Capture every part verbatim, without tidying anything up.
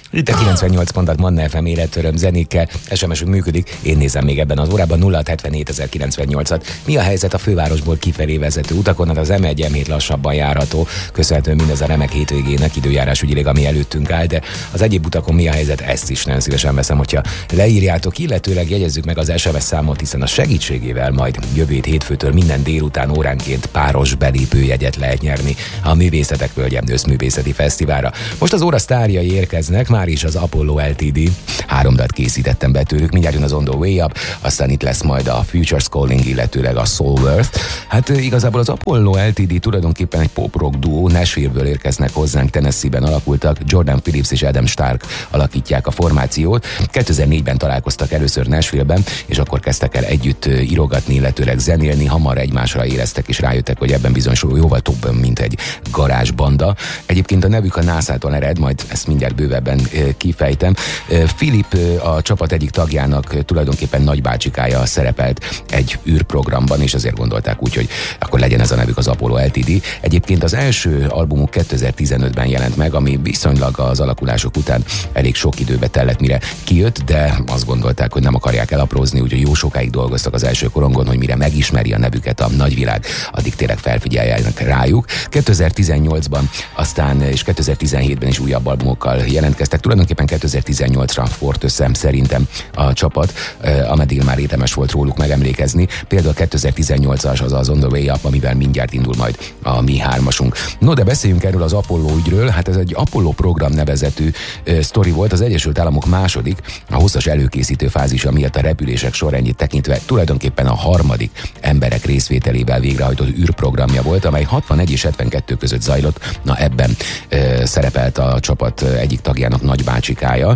Itt a kilencvennyolc pontat Manna ef em életöröm zenékkel, es em es-ünk működik, én nézem még ebben az órában nulla hat hetvenhét ezerkilencvennyolcat. Mi a helyzet a fővárosból kifelé vezető utakon? Hát az em egy em hét lassabban járható, köszönhetően mindez a remek hétvégének, időjárás ügyileg, ami előttünk áll, de az egyéb utakon mi a helyzet, ezt is nagyon szívesen veszem, hogyha leírjátok, illetőleg jegyezzük meg az es em es számot, hiszen a segítségével majd jövő hét hétfőtől minden délután óránként páros belépőjegyet lehet nyerni a Művészetek Völgye Összművészeti Fesztiválra. Most az óra sztárjai érkeznek, már is az Apollo el té dé. Három dalt készítettem be tőlük, mindjárt jön az On the Way Up, aztán itt lesz majd a Future's Calling, illetőleg a Soulworth. Hát igazából az Apollo el té dé tulajdonképpen egy pop-rock duó, Nashville-ből érkeznek hozzánk, Tennessee-ben alakultak, Jordan Phillips és Adam Stark alakítják a formációt. kétezer-négyben találkoztak először Nashville-ben, és akkor kezdtek el együtt írogatni, illetőleg zenélni, hamar egymásra éreztek, és rájöttek, hogy ebben bizony jóval több, mint egy garázsbanda. Egyébként a nevük a nászától ered, majd ezt mindjárt bővebben kifejtem. Philip a csapat egyik tagjának tulajdonképpen nagybácsikája szerepelt egy űrprogramban, és azért gondolták úgy, hogy akkor legyen ez a nevük, az Apollo el té dé. Egyébként az első albumuk kétezer-tizenötben jelent meg, ami viszonylag az alakulások után elég sok időbe tellett, mire kijött, de azt gondolták, hogy nem akarják elaprózni, úgyhogy jó sokáig dolgoztak az első korongon, hogy mire megismeri a nevüket a nagyvilág, addig tényleg felfigyeljenek rájuk. kétezer-tizennyolcban aztán és kétezer-tizenhétben is újabb albumokkal jelentkeztek. Tulajdonképpen kétezer-tizennyolcra fort össze szerintem a csapat, ameddig már érdemes volt róluk megemlékezni. Például kétezer-tizennyolcas az az On the Way Up, amivel mindjárt indul majd a mi hármasunk. No, de beszéljünk erről az Apollo ügyről. Hát ez egy Apollo program nevezetű uh, sztori volt, az Egyesült Államok második, a hosszas előkészítő fázisa miatt a repülések sorrendjét tekintve tulajdonképpen a harmadik emberek részvételével végrehajtott űrprogramja volt, amely hatvanegy és hetvenkettő között zajlott. Na, ebben uh, szerepelt a csapat egyik tagjának nagybácsikája.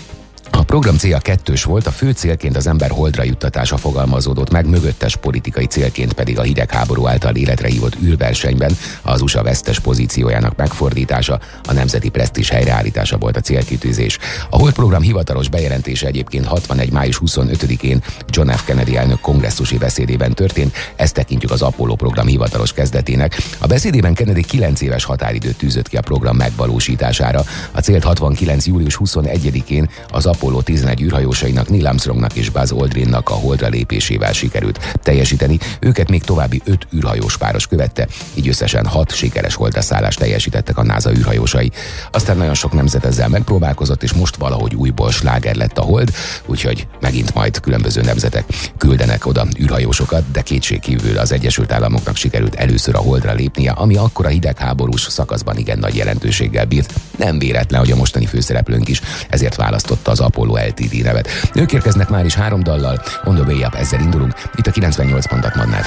A program célja kettős volt, a fő célként az ember holdra juttatása fogalmazódott meg, mögöttes politikai célként pedig a hidegháború által életre hívott űrversenyben az u es á vesztes pozíciójának megfordítása, a nemzeti presztízs helyreállítása volt a célkitűzés. A Hold program hivatalos bejelentése egyébként hatvanegy május huszonötödikén John F. Kennedy elnök kongresszusi beszédében történt, ezt tekintjük az Apollo program hivatalos kezdetének. A beszédében Kennedy kilenc éves határidőt tűzött ki a program megvalósítására. A célt hatvankilenc július huszonegyedikén az Apollo tizenegy űrhajósainak, Neil Armstrongnak és Buzz Aldrinnak a holdra lépésével sikerült teljesíteni. Őket még további öt űrhajós páros követte, így összesen hat sikeres holdra szállást teljesítettek a NASA űrhajósai. Aztán nagyon sok nemzet ezzel megpróbálkozott, és most valahogy újból sláger lett a hold, úgyhogy megint majd különböző nemzetek küldenek oda űrhajósokat, de kétségkívül az Egyesült Államoknak sikerült először a holdra lépnie, ami akkor a hidegháborús szakaszban igen nagy jelentőséggel bírt. Nem véletlen, hogy a mostani főszereplőnk is ezért választotta az Apollo el té dé nevet. Ők érkeznek már is három dallal, On the Way Up, ezzel indulunk. Itt a kilencvennyolc pontot Manna ef em.